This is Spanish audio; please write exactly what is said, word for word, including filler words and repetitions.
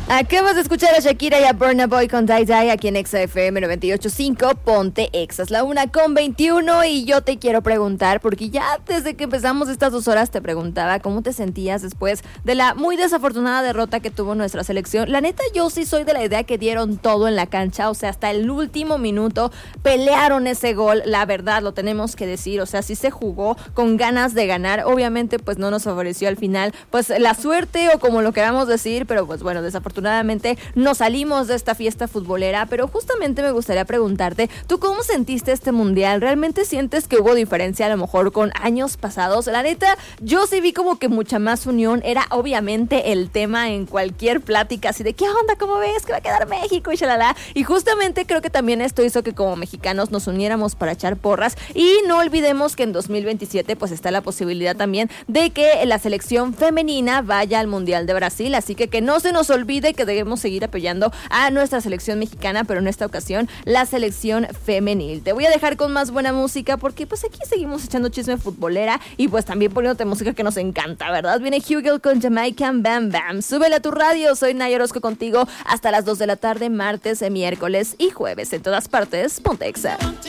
Acabas de escuchar a Shakira y a Burna Boy con Die Die aquí en Exa F M noventa y ocho punto cinco. Ponte Exa, es la una con veintiuno y yo te quiero preguntar, porque ya desde que empezamos estas dos horas te preguntaba cómo te sentías después de la muy desafortunada derrota que tuvo nuestra selección. La neta, yo sí soy de la idea que dieron todo en la cancha, o sea, hasta el último minuto pelearon ese gol, la verdad, lo tenemos que decir, o sea, sí se jugó con ganas de ganar. Obviamente, pues no nos favoreció al final, pues la suerte o como lo queramos decir, pero pues bueno, desafortunadamente Afortunadamente nos salimos de esta fiesta futbolera, pero justamente me gustaría preguntarte, ¿tú cómo sentiste este mundial? ¿Realmente sientes que hubo diferencia a lo mejor con años pasados? La neta, yo sí vi como que mucha más unión, era obviamente el tema en cualquier plática, así de ¿qué onda? ¿Cómo ves? ¿Que va a quedar México? Y shalala. Y justamente creo que también esto hizo que como mexicanos nos uniéramos para echar porras, y no olvidemos que en dos mil veintisiete pues está la posibilidad también de que la selección femenina vaya al Mundial de Brasil, así que que no se nos olvide que debemos seguir apoyando a nuestra selección mexicana, pero en esta ocasión la selección femenil. Te voy a dejar con más buena música porque pues aquí seguimos echando chisme futbolera y pues también poniéndote música que nos encanta, ¿verdad? Viene Hugel con Jamaican Bam Bam. Súbele a tu radio, soy Naya Orozco contigo hasta las dos de la tarde, martes, miércoles y jueves. En todas partes, ponte Exa.